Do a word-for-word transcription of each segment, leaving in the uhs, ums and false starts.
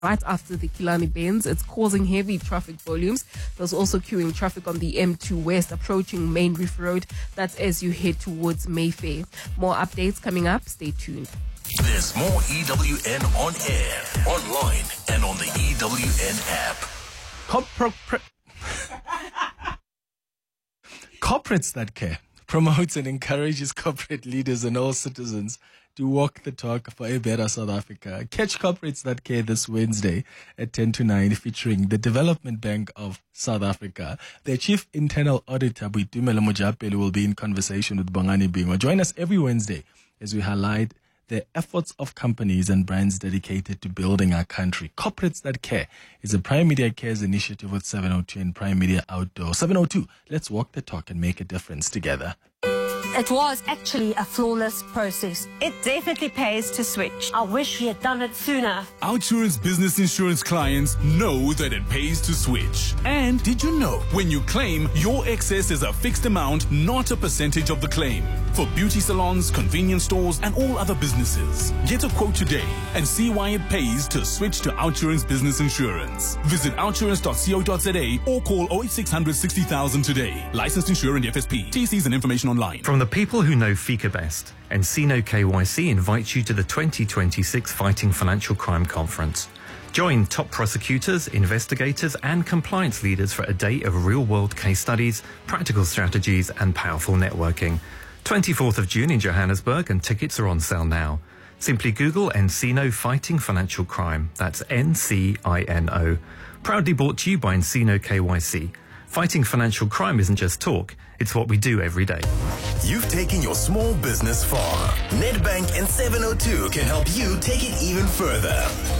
right after the Killarney bends. It's causing heavy traffic volumes. There's also queuing traffic on the M two West approaching Main Reef Road. That's as you head towards Mayfair. More updates coming up. Stay tuned. There's more E W N on air, online, and on the E W N app. Corpor- Corporates That Care promotes and encourages corporate leaders and all citizens to walk the talk for a better South Africa. Catch Corporates That Care this Wednesday at ten to nine, featuring the Development Bank of South Africa. Their Chief Internal Auditor, Boitumelo Mojapelo, will be in conversation with Bongani Bingwa. Join us every Wednesday as we highlight the efforts of companies and brands dedicated to building our country. Corporates That Care is a Prime Media Cares initiative with seven oh two and Prime Media Outdoor. seven oh two, let's walk the talk and make a difference together. It was actually a flawless process. It definitely pays to switch. I wish we had done it sooner. Outsurance business insurance clients know that it pays to switch. And did you know, when you claim, your excess is a fixed amount, not a percentage of the claim. For beauty salons, convenience stores, and all other businesses. Get a quote today and see why it pays to switch to Outsurance business insurance. Visit outsurance dot co dot za or call oh eight six hundred sixty thousand today. Licensed insurer and F S P. T Cs and information online. From the people who know FICA best, Encino K Y C invites you to the twenty twenty-six Fighting Financial Crime Conference. Join top prosecutors, investigators and compliance leaders for a day of real-world case studies, practical strategies and powerful networking. twenty-fourth of June in Johannesburg, and tickets are on sale now. Simply Google Encino Fighting Financial Crime. That's N C I N O. Proudly brought to you by Encino K Y C. Fighting financial crime isn't just talk, it's what we do every day. You've taken your small business far. Nedbank and seven oh two can help you take it even further.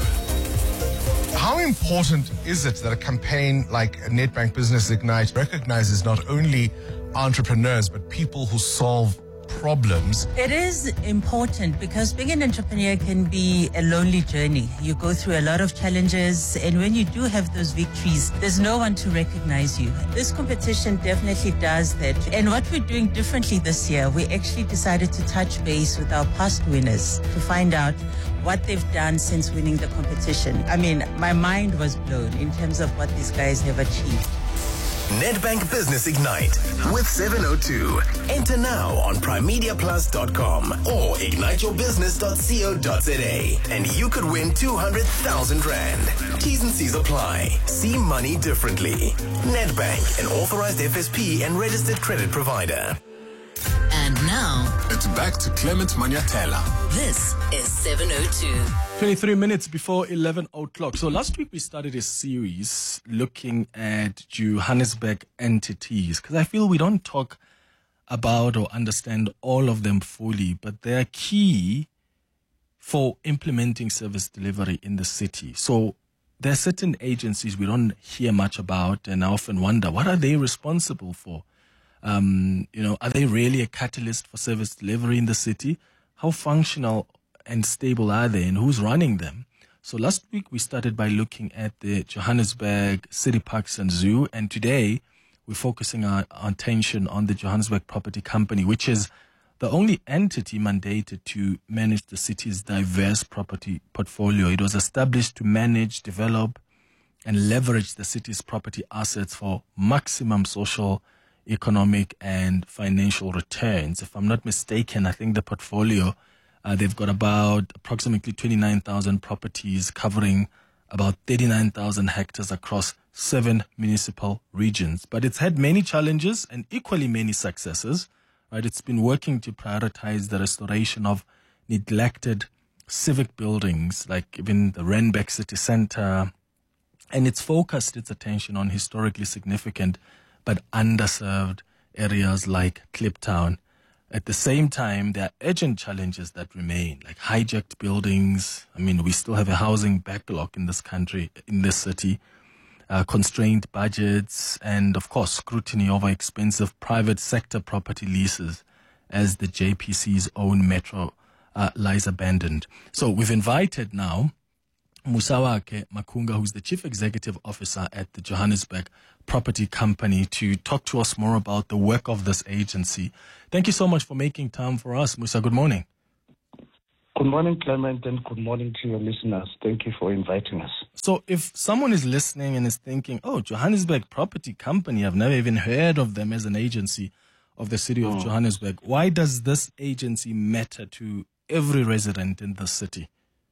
How important is it that a campaign like Nedbank Business Ignite recognizes not only entrepreneurs but people who solve problems? It is important because being an entrepreneur can be a lonely journey. You go through a lot of challenges, and when you do have those victories, there's no one to recognize you. This competition definitely does that. And what we're doing differently this year, we actually decided to touch base with our past winners to find out what they've done since winning the competition. I mean, my mind was blown in terms of what these guys have achieved. Nedbank Business Ignite with seven oh two. Enter now on prime media plus dot com or ignite your business dot co dot za and you could win two hundred thousand rand. T's and C's apply. See money differently. Nedbank, an authorized F S P and registered credit provider. And now, it's back to Clement Manyatela. This is seven oh two. twenty-three minutes before eleven o'clock. So last week we started a series looking at Johannesburg entities, because I feel we don't talk about or understand all of them fully, but they're key for implementing service delivery in the city. So there are certain agencies we don't hear much about, and I often wonder, what are they responsible for? Um, you know, are they really a catalyst for service delivery in the city? How functional and stable are they, and who's running them? So last week we started by looking at the Johannesburg City Parks and Zoo, and today we're focusing our, our attention on the Johannesburg Property Company, which is the only entity mandated to manage the city's diverse property portfolio. It was established to manage, develop, and leverage the city's property assets for maximum social, economic, and financial returns. If I'm not mistaken, I think the portfolio, uh, they've got about approximately twenty-nine thousand properties covering about thirty-nine thousand hectares across seven municipal regions. But it's had many challenges and equally many successes. Right? It's been working to prioritize the restoration of neglected civic buildings, like even the Randburg City Centre, and it's focused its attention on historically significant but underserved areas like Kliptown. At the same time, there are urgent challenges that remain, like hijacked buildings. I mean, we still have a housing backlog in this country, in this city, uh, constrained budgets, and of course, scrutiny over expensive private sector property leases as the J P C's own metro uh, lies abandoned. So we've invited now Musawake Makunga, who's the Chief Executive Officer at the Johannesburg Property Company, to talk to us more about the work of this agency. Thank you so much for making time for us. Musa, good morning. Good morning, Clement, and good morning to your listeners. Thank you for inviting us. So if someone is listening and is thinking, oh, Johannesburg Property Company, I've never even heard of them as an agency of the city of Mm. Johannesburg, why does this agency matter to every resident in the city?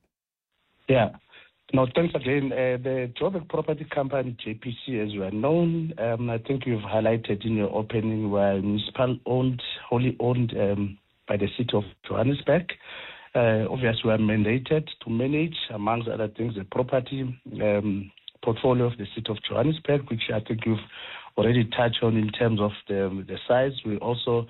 Yeah. No, thanks again. Uh, the Joburg Property Company, J P C, as you are known, um, I think you've highlighted in your opening, were municipal-owned, wholly owned um, by the city of Johannesburg. Uh, obviously, we are mandated to manage, amongst other things, the property um, portfolio of the city of Johannesburg, which I think you've already touched on in terms of the, the size. We also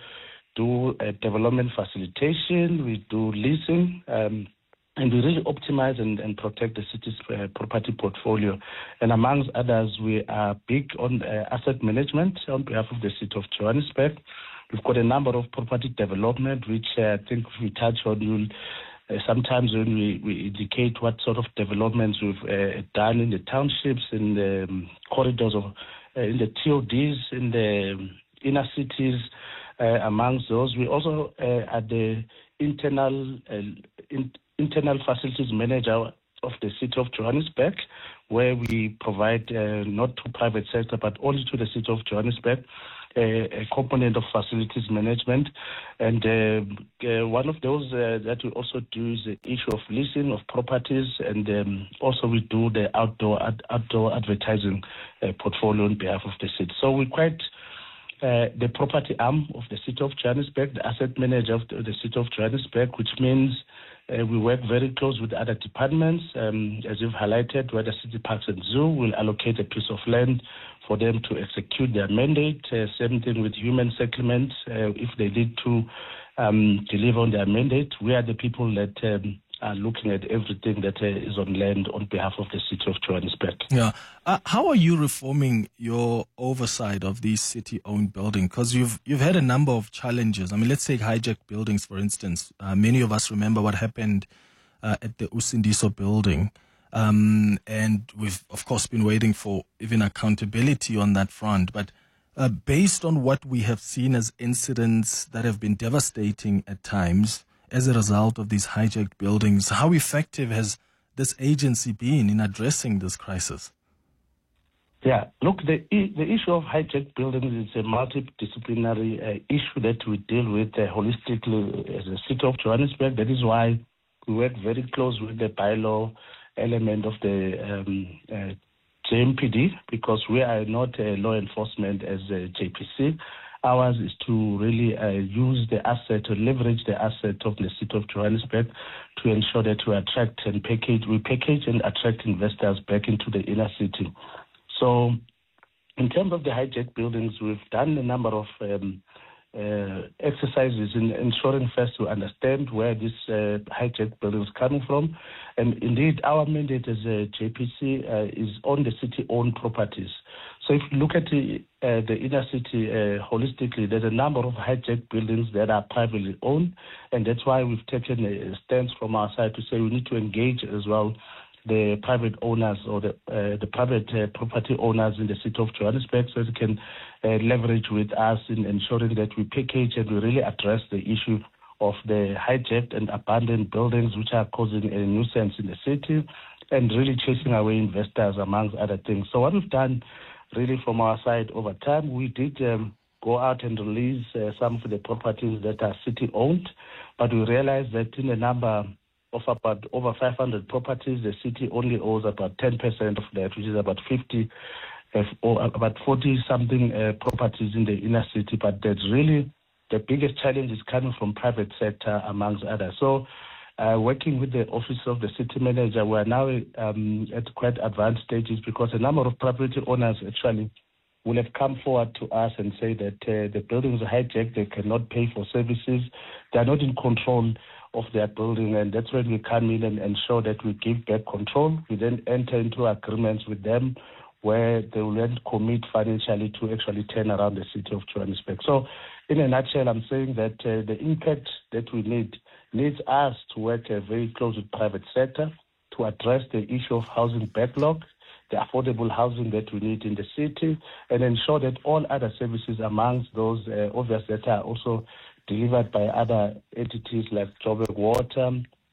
do uh, development facilitation, we do leasing, um, and we really optimize and, and protect the city's uh, property portfolio. And amongst others, we are big on uh, asset management on behalf of the city of Johannesburg. We've got a number of property development, which uh, I think if we touch on, you'll, uh, sometimes when we, we indicate what sort of developments we've uh, done in the townships, in the um, corridors of, uh, in the T O Ds, in the um, inner cities, uh, amongst those. We also uh, are the internal uh, in, internal facilities manager of the city of Johannesburg, where we provide uh, not to private sector, but only to the city of Johannesburg, uh, a component of facilities management. And uh, uh, one of those uh, that we also do is the issue of leasing of properties, and um, also we do the outdoor ad- outdoor advertising uh, portfolio on behalf of the city. So we're quite Uh, the property arm of the city of Johannesburg, the asset manager of the, the city of Johannesburg, which means uh, we work very close with other departments. Um, as you've highlighted, where the City Parks and Zoo will allocate a piece of land for them to execute their mandate. Uh, same thing with human settlements. Uh, if they need to um, deliver on their mandate, we are the people that um, are looking at everything that uh, is on land on behalf of the city of Johannesburg. Yeah. Uh, how are you reforming your oversight of these city-owned buildings? Because you've you've had a number of challenges. I mean, let's take hijacked buildings, for instance. Uh, many of us remember what happened uh, at the Usindiso building. Um, and we've, of course, been waiting for even accountability on that front. But uh, based on what we have seen as incidents that have been devastating at times, as a result of these hijacked buildings, how effective has this agency been in addressing this crisis? Yeah, look, the the issue of hijacked buildings is a multidisciplinary uh, issue that we deal with uh, holistically as a city of Johannesburg. That is why we work very close with the bylaw element of the um, uh, J M P D, because we are not uh, law enforcement as a J P C. Ours is to really uh, use the asset, to leverage the asset of the city of Johannesburg to ensure that we attract and package, we package and attract investors back into the inner city. So in terms of the hijacked buildings, we've done a number of um, uh, exercises in ensuring first to understand where this uh, hijacked building is coming from. And indeed, our mandate as a J P C uh, is on the city-owned properties. So if you look at the, uh, the inner city uh, holistically, there's a number of hijacked buildings that are privately owned, and that's why we've taken a stance from our side to say we need to engage as well the private owners or the uh, the private uh, property owners in the city of Johannesburg, so they can uh, leverage with us in ensuring that we package and we really address the issue of the hijacked and abandoned buildings which are causing a nuisance in the city and really chasing away investors, amongst other things. So what we've done really from our side over time, we did um, go out and release uh, some of the properties that are city-owned, but we realized that in a number of about over five hundred properties, the city only owes about ten percent of that, which is about fifty, uh, or about forty-something uh, properties in the inner city. But that's really the biggest challenge is coming from private sector, amongst others. So uh, working with the office of the city manager, we are now um, at quite advanced stages, because a number of property owners actually will have come forward to us and say that uh, the buildings are hijacked, they cannot pay for services, they are not in control of their building, and that's when we come in and ensure that we give back control. We then enter into agreements with them where they will then commit financially to actually turn around the city of Johannesburg. So in a nutshell, I'm saying that uh, the impact that we need needs us to work uh, very close with private sector to address the issue of housing backlog, the affordable housing that we need in the city, and ensure that all other services amongst those uh, obvious that are also delivered by other entities like Joburg Water,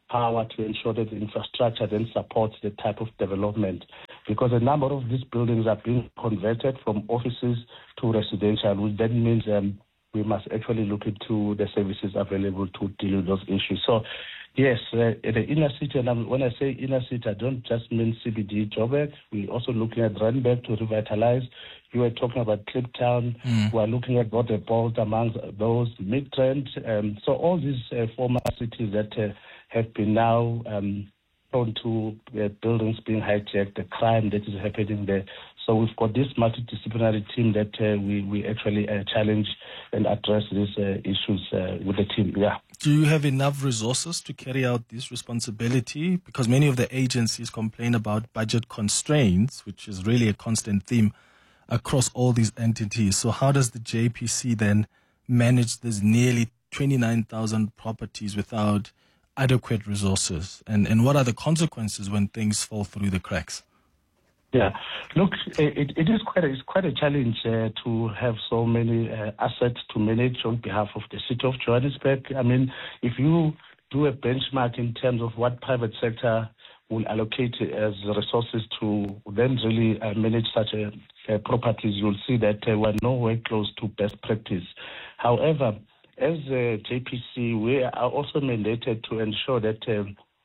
power to ensure that the infrastructure then supports the type of development. Because a number of these buildings are being converted from offices to residential, which then means um, we must actually look into the services available to deal with those issues. So, yes, uh, the inner city, and when I say inner city, I don't just mean C B D, Joburg. We're also looking at Randburg to revitalize. You were talking about Kliptown. Mm. We're looking at Waterport amongst those, Midrand. Um, so all these uh, former cities that uh, have been now um, prone to uh, buildings being hijacked, the crime that is happening there. So we've got this multidisciplinary team that uh, we, we actually uh, challenge and address these uh, issues uh, with the team, yeah. Do you have enough resources to carry out this responsibility? Because many of the agencies complain about budget constraints, which is really a constant theme across all these entities. So how does the J P C then manage this nearly twenty-nine thousand properties without adequate resources? And, and what are the consequences when things fall through the cracks? Yeah, look, it, it is quite a, it's quite a challenge uh, to have so many uh, assets to manage on behalf of the city of Johannesburg. I mean, if you do a benchmark in terms of what private sector will allocate as resources to then really uh, manage such a, a properties, you'll see that uh, we're nowhere close to best practice. However, as a J P C, we are also mandated to ensure that uh,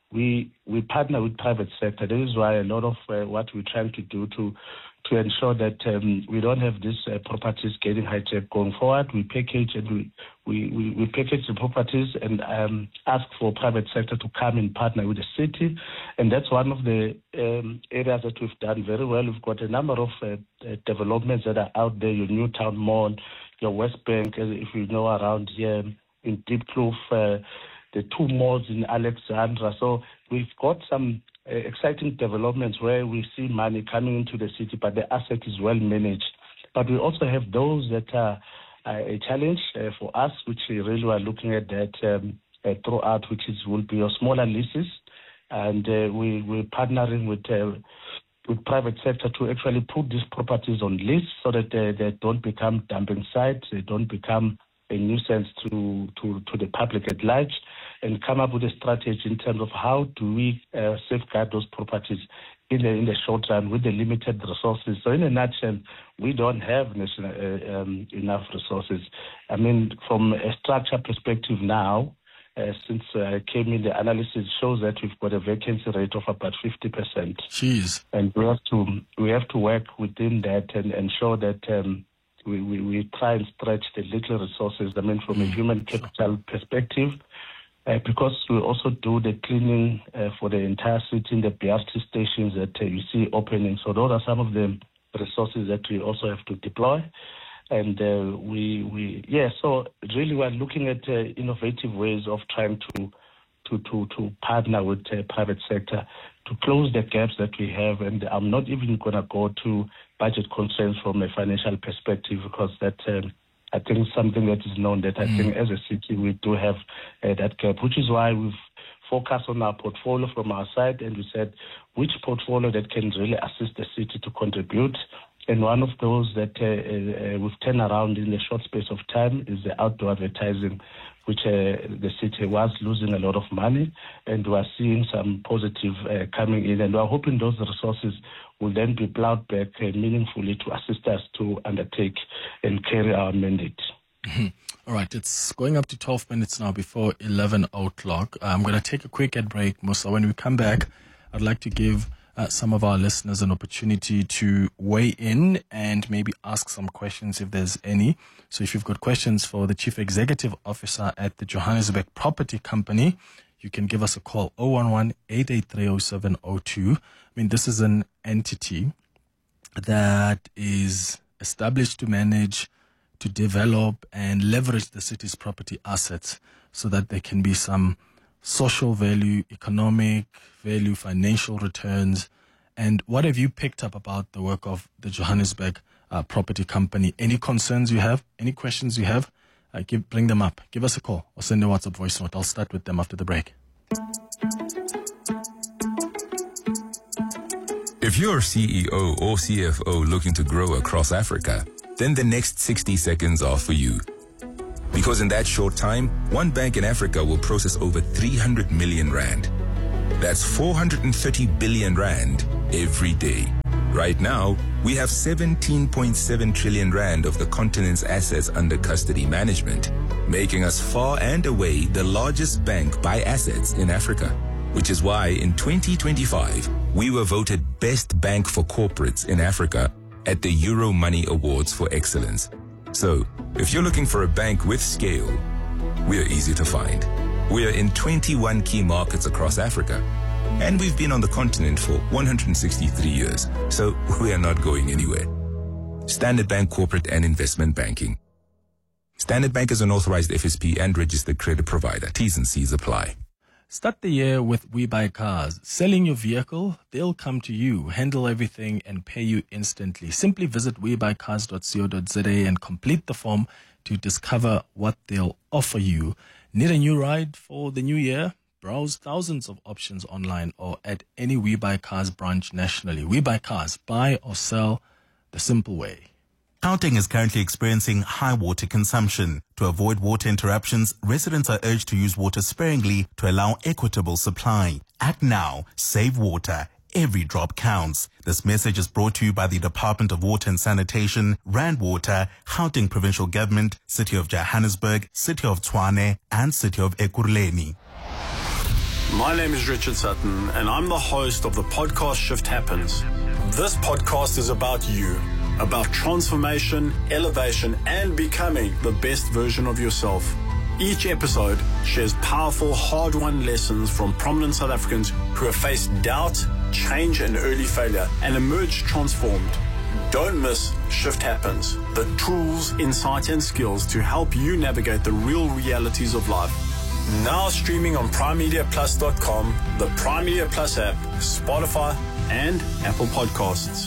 we we partner with private sector. That is why a lot of uh, what we're trying to do to to ensure that um, we don't have these uh, properties getting hijacked going forward. We package and we we, we, we package the properties and um, ask for private sector to come and partner with the city, and that's one of the um, areas that we've done very well. We've got a number of uh, uh, developments that are out there. Your Newtown Mall, your West Bank, uh, if you know around here in Diepkloof, uh, the two malls in Alexandra. So we've got some uh, exciting developments where we see money coming into the city, but the asset is well managed. But we also have those that are uh, a challenge uh, for us, which we really are looking at that um, uh, throughout, which is will be your smaller leases. And uh, we, we're partnering with uh, with private sector to actually put these properties on lease so that they, they don't become dumping sites, they don't become a nuisance to, to, to the public at large, and come up with a strategy in terms of how do we uh, safeguard those properties in the, in the short run with the limited resources. So in a nutshell, we don't have national, uh, um, enough resources. I mean, from a structure perspective now, uh, since I came in, the analysis shows that we've got a vacancy rate of about fifty percent. Jeez. And we have to, we have to work within that and ensure that um, We, we, we try and stretch the little resources, I mean, from a human capital perspective, uh, because we also do the cleaning uh, for the entire city in the B R T stations that uh, you see opening. So those are some of the resources that we also have to deploy. And uh, we, we, yeah, so really we're looking at uh, innovative ways of trying to to, to, to partner with the uh, private sector to close the gaps that we have. And I'm not even going to go to budget constraints from a financial perspective, because that um, I think something that is known that I mm. think as a city we do have uh, that gap, which is why we've focused on our portfolio from our side, and we said which portfolio that can really assist the city to contribute. And one of those that uh, uh, we've turned around in a short space of time is the outdoor advertising, which uh, the city was losing a lot of money, and we are seeing some positive uh, coming in. And we are hoping those resources will then be plowed back uh, meaningfully to assist us to undertake and carry our mandate. Mm-hmm. All right, it's going up to twelve minutes now before eleven o'clock. I'm going to take a quick ad break, Musa. When we come back, I'd like to give Uh, some of our listeners an opportunity to weigh in and maybe ask some questions if there's any. So if you've got questions for the Chief Executive Officer at the Johannesburg Property Company, you can give us a call, zero one one, eight eight three, zero seven zero two. I mean, this is an entity that is established to manage, to develop and leverage the city's property assets so that there can be some social value, economic value, financial returns. And what have you picked up about the work of the Johannesburg uh, Property Company? Any concerns you have? Any questions you have? Uh, give, bring them up. Give us a call or send a WhatsApp voice note. I'll start with them after the break. If you're C E O or C F O looking to grow across Africa, then the next sixty seconds are for you. Because in that short time, one bank in Africa will process over three hundred million rand. That's four hundred thirty billion rand every day. Right now, we have seventeen point seven trillion rand of the continent's assets under custody management, making us far and away the largest bank by assets in Africa. Which is why in twenty twenty-five, we were voted Best Bank for Corporates in Africa at the Euro Money Awards for Excellence. So, if you're looking for a bank with scale, we're easy to find. We're in twenty-one key markets across Africa, and we've been on the continent for one hundred sixty-three years, so we are not going anywhere. Standard Bank Corporate and Investment Banking. Standard Bank is an authorized F S P and registered credit provider. T's and C's apply. Start the year with We Buy Cars. Selling your vehicle, they'll come to you, handle everything, and pay you instantly. Simply visit we buy cars dot co dot za and complete the form to discover what they'll offer you. Need a new ride for the new year? Browse thousands of options online or at any We Buy Cars branch nationally. We Buy Cars. Buy or sell the simple way. Gauteng is currently experiencing high water consumption. To avoid water interruptions, residents are urged to use water sparingly to allow equitable supply. Act now. Save water. Every drop counts. This message is brought to you by the Department of Water and Sanitation, Rand Water, Gauteng Provincial Government, City of Johannesburg, City of Tshwane, and City of Ekurhuleni. My name is Richard Sutton, and I'm the host of the podcast Shift Happens. This podcast is about you, about transformation, elevation, and becoming the best version of yourself. Each episode shares powerful, hard-won lessons from prominent South Africans who have faced doubt, change, and early failure and emerged transformed. Don't miss Shift Happens, the tools, insight, and skills to help you navigate the real realities of life. Now streaming on prime media plus dot com, the Prime Media Plus app, Spotify, and Apple Podcasts.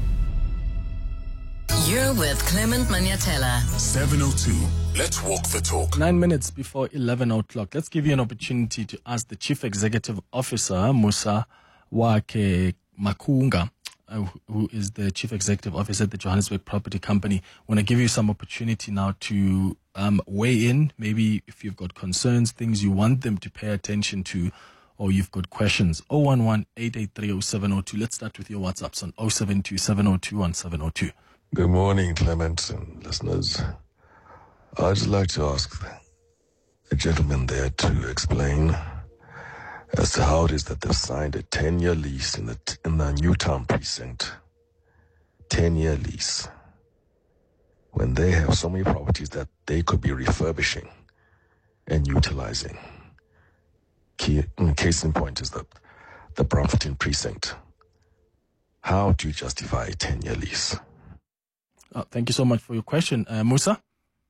You're with Clement Manyatela. seven oh two. Let's walk the talk. Nine minutes before eleven o'clock. Let's give you an opportunity to ask the Chief Executive Officer, Musa Wake Makunga, uh, who is the Chief Executive Officer at the Johannesburg Property Company. I want to give you some opportunity now to um, weigh in. Maybe if you've got concerns, things you want them to pay attention to, or you've got questions. oh one one, eight eight three, oh seven oh two. Let's start with your WhatsApps on oh seven two, seven oh two, one seven oh two. Good morning, Clement and listeners. I'd just like to ask the gentleman there to explain as to how it is that they've signed a ten-year lease in the in the Newtown precinct. ten-year lease. When they have so many properties that they could be refurbishing and utilizing. Key, case in point is the, the Braamfontein precinct. How do you justify a ten-year lease? Oh, thank you so much for your question. Uh, Musa?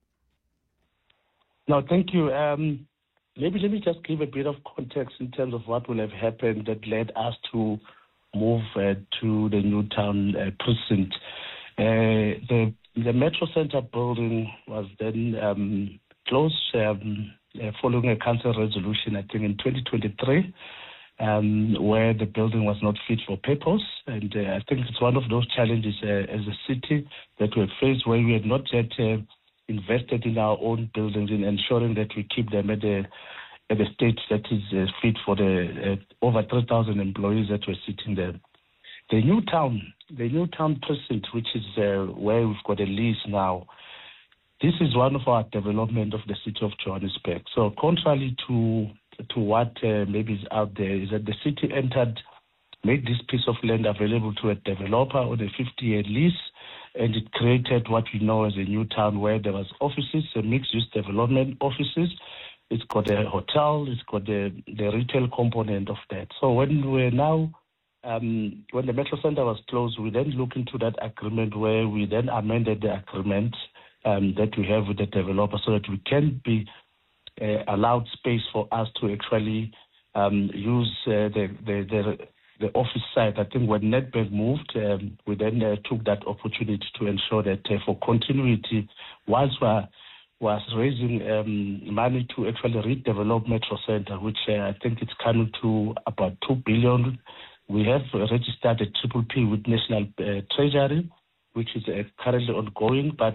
No, thank you. Um, maybe let me just give a bit of context in terms of what will have happened that led us to move uh, to the Newtown uh, precinct. Uh, the the Metro Centre building was then um, closed um, uh, following a council resolution, I think, in twenty twenty-three. Um, where the building was not fit for purpose. And uh, I think it's one of those challenges uh, as a city that we're faced where we had not yet uh, invested in our own buildings in ensuring that we keep them at the, at the state that is uh, fit for the uh, over three thousand employees that were sitting there. The new town, the new town precinct, which is uh, where we've got a lease now, this is one of our development of the city of Johannesburg. So contrary to to what uh, maybe is out there, is that the city entered, made this piece of land available to a developer on a fifty-year lease, and it created what we know as a new town where there was offices, a mixed-use development offices. It's got a hotel, it's got the, the retail component of that. So when we're now, um, when the Metro Centre was closed, we then looked into that agreement where we then amended the agreement um, that we have with the developer so that we can be Uh, allowed space for us to actually um, use uh, the, the the the office site. I think when Nedbank moved, um, we then uh, took that opportunity to ensure that uh, for continuity, whilst we was raising um, money to actually redevelop Metro Centre, which uh, I think it's coming to about two billion. We have registered a triple P with National uh, Treasury, which is uh, currently ongoing, but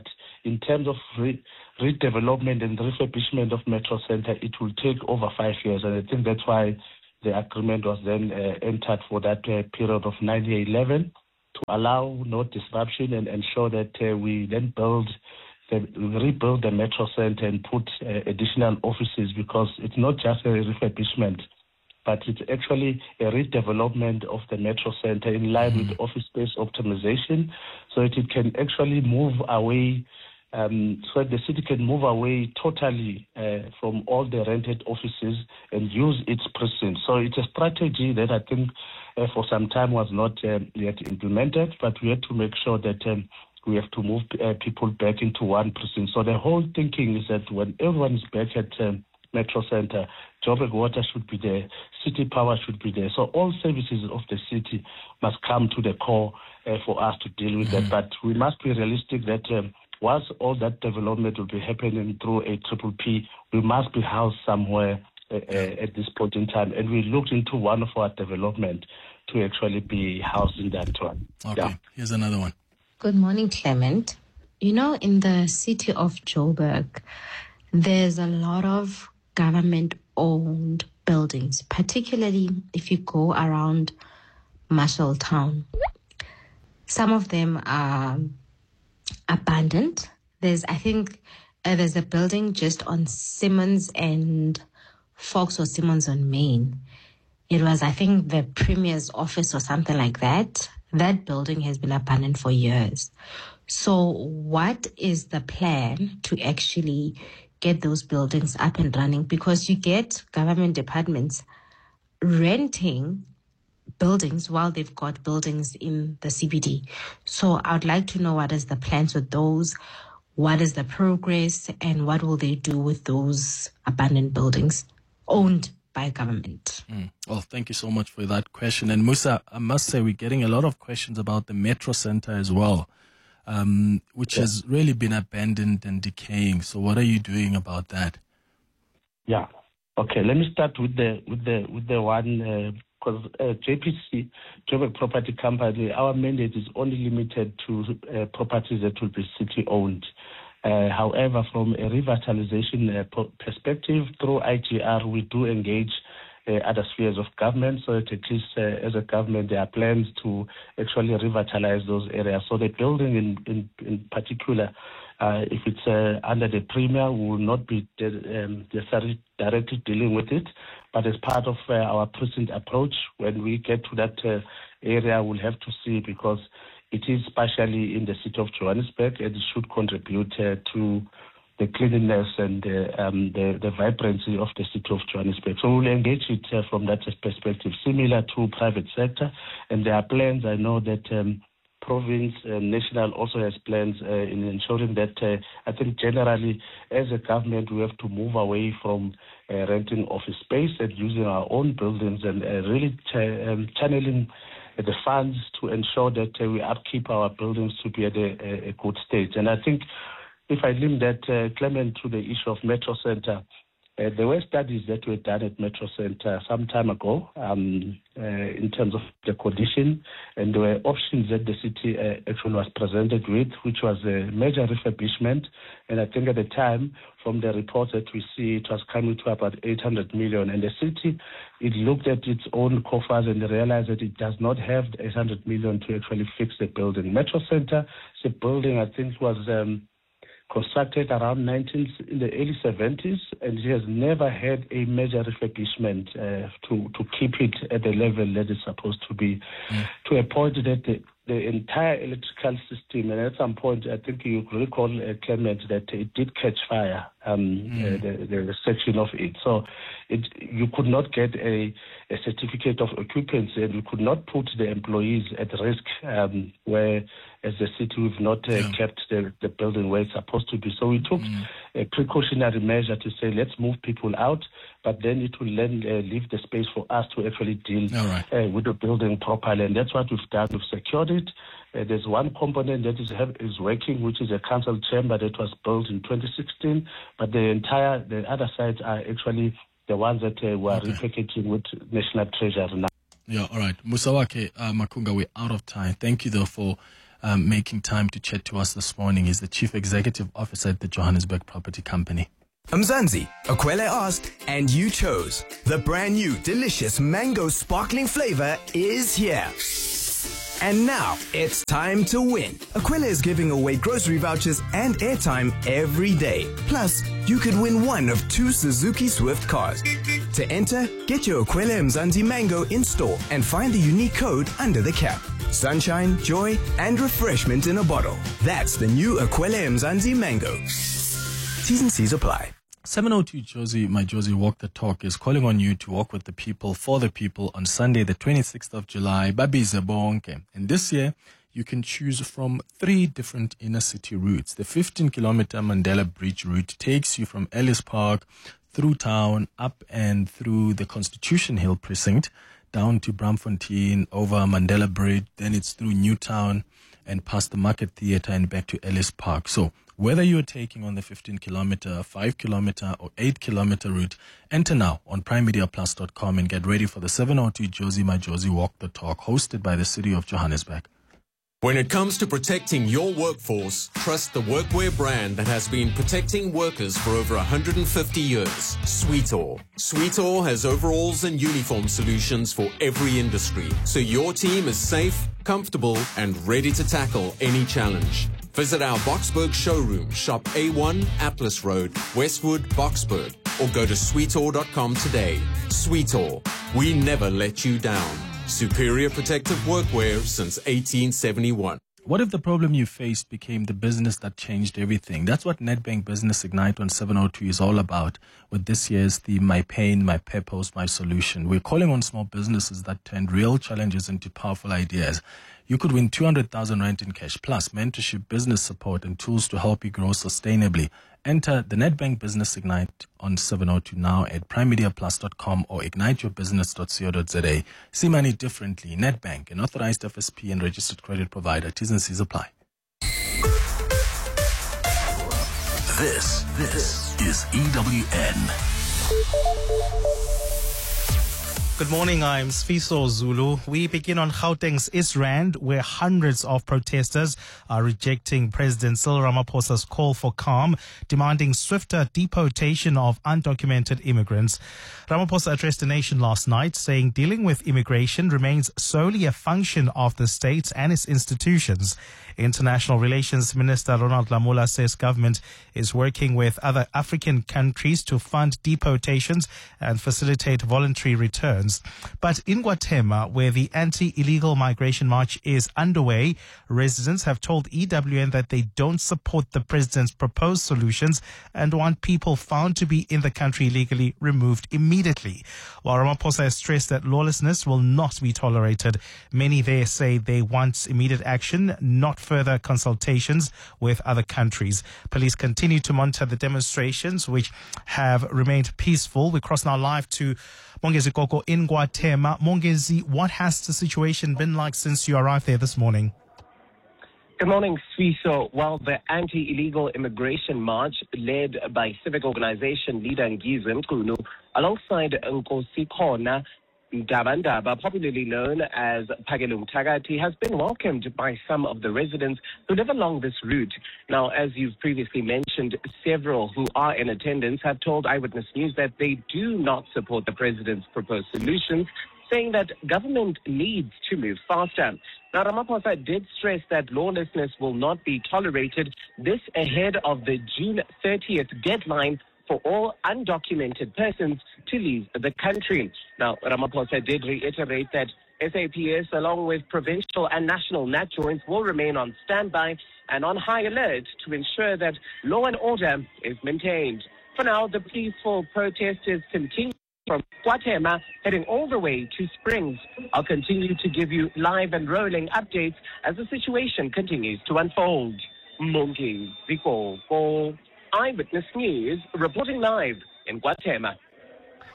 in terms of re- redevelopment and refurbishment of Metro Center, it will take over five years. And I think that's why the agreement was then uh, entered for that uh, period of nineteen eleven to allow no disruption and ensure that uh, we then build, the, rebuild the Metro Center and put uh, additional offices, because it's not just a refurbishment, but it's actually a redevelopment of the Metro Center in line mm-hmm. with office space optimization, so that it can actually move away, um, so that the city can move away totally uh, from all the rented offices and use its precincts. So it's a strategy that I think uh, for some time was not uh, yet implemented, but we had to make sure that um, we have to move uh, people back into one precinct. So the whole thinking is that when everyone is back at um, Metro Center, Joburg Water should be there, City Power should be there. So all services of the city must come to the core uh, for us to deal with mm-hmm. that. But we must be realistic that um, once all that development will be happening through a triple P, we must be housed somewhere uh, uh, at this point in time. And we looked into one of our development to actually be housed in that one. Okay, yeah. Here's another one. Good morning, Clement. You know, in the city of Joburg, there's a lot of government-owned buildings, particularly if you go around Marshalltown. Some of them are abandoned. There's, I think, uh, there's a building just on Simmons and Fox or Simmons on Main. It was, I think, the Premier's office or something like that. That building has been abandoned for years. So what is the plan to actually get those buildings up and running? Because you get government departments renting buildings while they've got buildings in the C B D. So I would like to know what is the plans with those, what is the progress, and what will they do with those abandoned buildings owned by government? Mm. Well, thank you so much for that question. And Musa, I must say we're getting a lot of questions about the Metro Center as well, um, which yeah. has really been abandoned and decaying. So what are you doing about that? Yeah. Okay. Let me start with the with the with the one because uh, uh, J P C, Joburg Property Company, our mandate is only limited to uh, properties that will be city owned. Uh, however, from a revitalization uh, perspective, through I G R, we do engage uh, other spheres of government. So that at least uh, as a government, there are plans to actually revitalize those areas. So the building in, in, in particular, uh, if it's uh, under the Premier, we will not be um, necessarily directly dealing with it. But as part of uh, our precinct approach, when we get to that uh, area, we'll have to see, because it is partially in the city of Johannesburg, and it should contribute uh, to the cleanliness and uh, um, the, the vibrancy of the city of Johannesburg. So we'll engage it uh, from that perspective, similar to private sector. And there are plans. I know that um, province and national also has plans uh, in ensuring that uh, I think generally as a government we have to move away from uh, renting office space and using our own buildings and uh, really ch- um, channeling the funds to ensure that uh, we upkeep our buildings to be at a, a good state. And I think if I link that, uh, Clement, to the issue of Metro Center, uh, there were studies that were done at Metro Center some time ago um, uh, in terms of the condition, and there were options that the city uh, actually was presented with, which was a major refurbishment. And I think at the time, from the reports that we see, it was coming to about eight hundred million. And the city, it looked at its own coffers and realized that it does not have eight hundred million to actually fix the building. Metro Center, the building, I think, was um, constructed around nineteen in the early seventies, and it has never had a major refurbishment uh, to to keep it at the level that it's supposed to be, mm. to a point that the, the entire electrical system, and at some point, I think you recall, uh, Clement, that it did catch fire, um, mm. uh, the, the section of it. So it, you could not get a, a certificate of occupancy, and you could not put the employees at risk um, where, as the city, we've not uh, yeah. kept the, the building where it's supposed to be. So we took mm. a precautionary measure to say, let's move people out, but then it will then uh, leave the space for us to actually deal right. uh, with the building properly. And that's what we've done. We've secured it. Uh, there's one component that is have, is working, which is a council chamber that was built in twenty sixteen, but the entire, the other sides are actually the ones that uh, were okay. repackaging with National Treasury now. Yeah, all right. Musawake uh, Makunga, we're out of time. Thank you, though, for um, making time to chat to us this morning. He's the Chief Executive Officer at the Johannesburg Property Company. Mzansi, Akwele asked, and you chose. The brand new delicious mango sparkling flavor is here. And now, it's time to win. Akwele is giving away grocery vouchers and airtime every day. Plus, you could win one of two Suzuki Swift cars. To enter, get your Akwele Mzansi Mango in store and find the unique code under the cap. Sunshine, joy, and refreshment in a bottle. That's the new Akwele Mzansi Mango. T's and C's apply. seven oh two Josie, my Josie Walk the Talk is calling on you to walk with the people, for the people on Sunday, the twenty-sixth of July, Babize Bonke. And this year, you can choose from three different inner city routes. The fifteen kilometer Mandela Bridge route takes you from Ellis Park through town, up and through the Constitution Hill precinct, down to Bramfontein, over Mandela Bridge. Then it's through Newtown and past the Market Theatre and back to Ellis Park. So whether you're taking on the fifteen kilometer, five kilometer or eight kilometer route, enter now on prime media plus dot com and get ready for the seven oh two Josie My Josie Walk the Talk, hosted by the City of Johannesburg. When it comes to protecting your workforce, trust the workwear brand that has been protecting workers for over one hundred fifty years, Sweetall. Sweetall has overalls and uniform solutions for every industry, so your team is safe, comfortable, and ready to tackle any challenge. Visit our Boksburg showroom, shop A one, Atlas Road, Westwood, Boksburg, or go to sweetall dot com today. Sweetall, we never let you down. Superior protective workwear since eighteen seventy-one. What if the problem you faced became the business that changed everything? That's what Nedbank Business Ignite on seven oh two is all about, with this year's theme, My Pain, My Purpose, My Solution. We're calling on small businesses that turn real challenges into powerful ideas. You could win two hundred thousand rand in cash, plus mentorship, business support, and tools to help you grow sustainably. Enter the Nedbank Business Ignite on seven oh two now at prime media plus dot com or ignite your business dot co dot za. See money differently. Nedbank, an authorized F S P and registered credit provider. T's and C's apply. This, this is E W N. Good morning, I'm Sfiso Zulu. We begin on Gauteng's Isrand, where hundreds of protesters are rejecting President Cyril Ramaphosa's call for calm, demanding swifter deportation of undocumented immigrants. Ramaphosa addressed the nation last night, saying dealing with immigration remains solely a function of the state and its institutions. International Relations Minister Ronald Lamola says government is working with other African countries to fund deportations and facilitate voluntary returns. But in Guatemala, where the anti-illegal migration march is underway, residents have told E W N that they don't support the president's proposed solutions and want people found to be in the country illegally removed immediately. While Ramaphosa has stressed that lawlessness will not be tolerated, many there say they want immediate action, not further consultations with other countries. Police continue to monitor the demonstrations, which have remained peaceful. We cross now live to Mongezi Koko in Guatemala. Mongezi, what has the situation been like since you arrived there this morning? Good morning, Sfiso. Well, the anti-illegal immigration march led by civic organization leader Ngizwe Mchunu alongside Nkosi Khona Ndabandaba, popularly known as Phakelo Mthakathi, has been welcomed by some of the residents who live along this route. Now, as you've previously mentioned, several who are in attendance have told Eyewitness News that they do not support the president's proposed solutions, saying that government needs to move faster. Now, Ramaphosa did stress that lawlessness will not be tolerated, this ahead of the June thirtieth deadline for all undocumented persons to leave the country. Now, Ramaphosa did reiterate that SAPS, along with provincial and national N A T joints, will remain on standby and on high alert to ensure that law and order is maintained. For now, the peaceful protesters continue from Guatemala, heading all the way to Springs. I'll continue to give you live and rolling updates as the situation continues to unfold. Mongezi Koko, Eyewitness News, reporting live in Guatemala.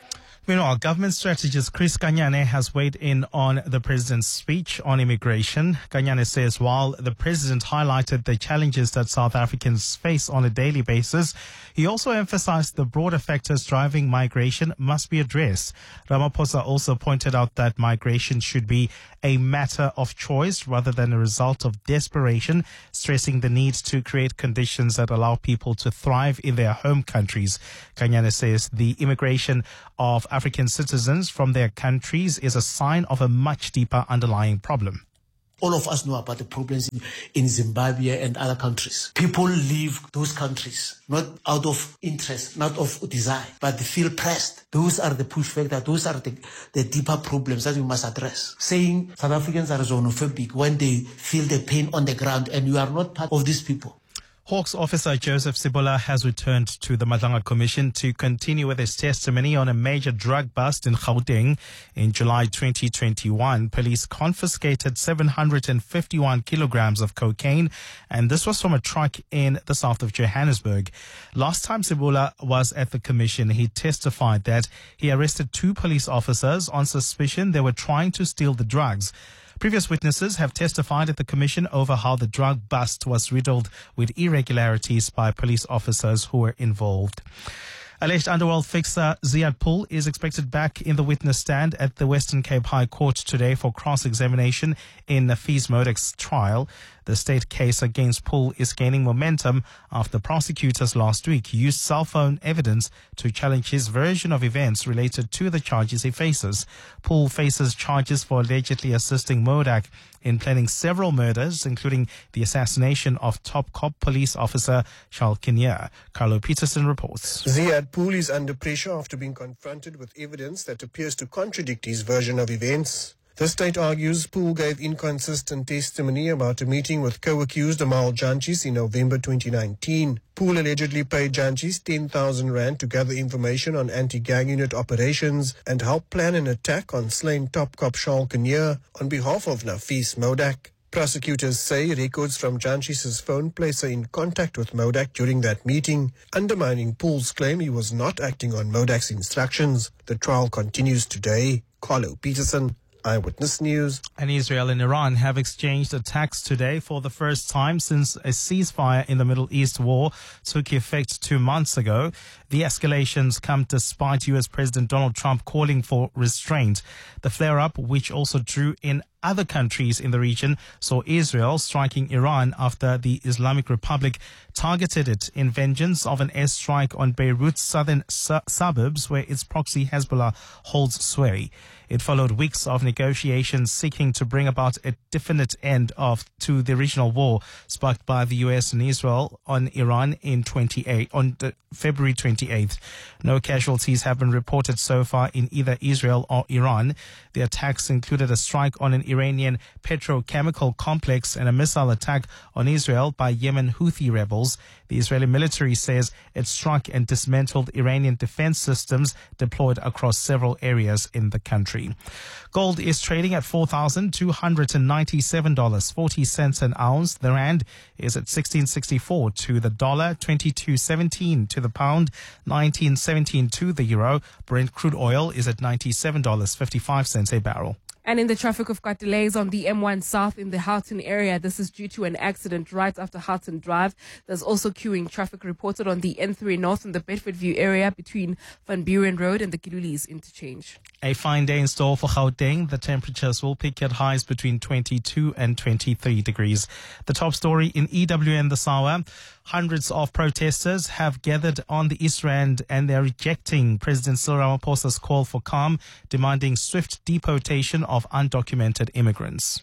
Meanwhile, government strategist Chris Kanyane has weighed in on the president's speech on immigration. Kanyane says while the president highlighted the challenges that South Africans face on a daily basis, he also emphasized the broader factors driving migration must be addressed. Ramaphosa also pointed out that migration should be a matter of choice rather than a result of desperation, stressing the need to create conditions that allow people to thrive in their home countries. Kanyane says the immigration of African citizens from their countries is a sign of a much deeper underlying problem. All of us know about the problems in, in Zimbabwe and other countries. People leave those countries not out of interest, not of desire, but they feel pressed. Those are the push factors. Those are the, the deeper problems that we must address. Saying South Africans are xenophobic when they feel the pain on the ground and you are not part of these people. Hawks officer Joseph Sibola has returned to the Madlanga Commission to continue with his testimony on a major drug bust in Gauteng. In July twenty twenty-one, police confiscated seven hundred fifty-one kilograms of cocaine, and this was from a truck in the south of Johannesburg. Last time Sibola was at the commission, he testified that he arrested two police officers on suspicion they were trying to steal the drugs. Previous witnesses have testified at the commission over how the drug bust was riddled with irregularities by police officers who were involved. Alleged underworld fixer Ziad Pool is expected back in the witness stand at the Western Cape High Court today for cross-examination in Nafis Modek's trial. The state case against Pool is gaining momentum after prosecutors last week used cell phone evidence to challenge his version of events related to the charges he faces. Pool faces charges for allegedly assisting Modek in planning several murders, including the assassination of top cop police officer Charles Kinnear. Carlo Peterson reports. Ziad Pool is under pressure after being confronted with evidence that appears to contradict his version of events. The state argues Pool gave inconsistent testimony about a meeting with co-accused Amal Janchis in November twenty nineteen. Pool allegedly paid Janchis ten thousand rand to gather information on anti-gang unit operations and help plan an attack on slain top cop Charles Kinnear on behalf of Nafis Modek. Prosecutors say records from Janchis' phone place her in contact with Modek during that meeting, undermining Pool's claim he was not acting on Modek's instructions. The trial continues today. Carlo Peterson, Eyewitness News. And Israel and Iran have exchanged attacks today for the first time since a ceasefire in the Middle East war took effect two months ago. The escalations come despite U S President Donald Trump calling for restraint. The flare-up, which also drew in other countries in the region, saw Israel striking Iran after the Islamic Republic targeted it in vengeance of an airstrike on Beirut's southern su- suburbs where its proxy Hezbollah holds sway. It followed weeks of negotiations seeking to bring about a definite end of to the regional war sparked by the U S and Israel on Iran in twenty-eight on the February twenty-eighth. No casualties have been reported so far in either Israel or Iran. The attacks included a strike on an Iranian petrochemical complex and a missile attack on Israel by Yemen Houthi rebels. The Israeli military says it struck and dismantled Iranian defense systems deployed across several areas in the country. Gold is trading at four thousand two hundred ninety-seven dollars and forty cents an ounce. The rand is at sixteen sixty-four to the dollar, twenty-two seventeen to the pound, nineteen seventeen to the euro. Brent crude oil is at ninety-seven dollars and fifty-five cents a barrel. And in the traffic, we've got delays on the M one South in the Houghton area. This is due to an accident right after Houghton Drive. There's also queuing traffic reported on the N three North in the Bedfordview area between Van Buren Road and the Gilulis interchange. A fine day in store for Gauteng. The temperatures will peak at highs between twenty-two and twenty-three degrees. The top story in E W N this hour. Hundreds of protesters have gathered on the East Rand and they're rejecting President Cyril Ramaphosa's call for calm, demanding swift deportation of undocumented immigrants.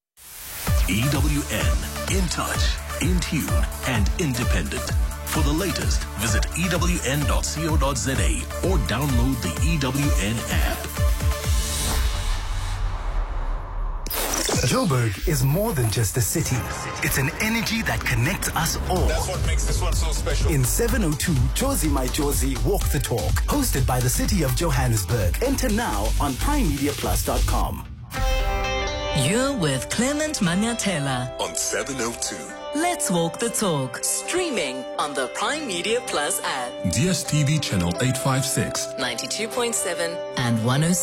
E W N, in touch, in tune, and independent. For the latest, visit E W N dot co dot za or download the E W N app. Joburg is more than just a city. It's an energy that connects us all. That's what makes this one so special. In seven oh two, Josie My Josie Walk the Talk, hosted by the City of Johannesburg. Enter now on prime media plus dot com. You're with Clement Maniatela on seven oh two. Let's Walk the Talk. Streaming on the Prime Media Plus app. D S T V channel eight five six. ninety-two point seven and one oh